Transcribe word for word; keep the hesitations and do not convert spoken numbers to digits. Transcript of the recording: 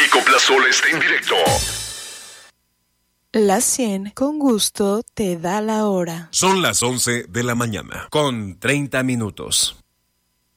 Kiko Plazola está en directo. La cien con gusto te da la hora. Son las once de la mañana, con treinta minutos.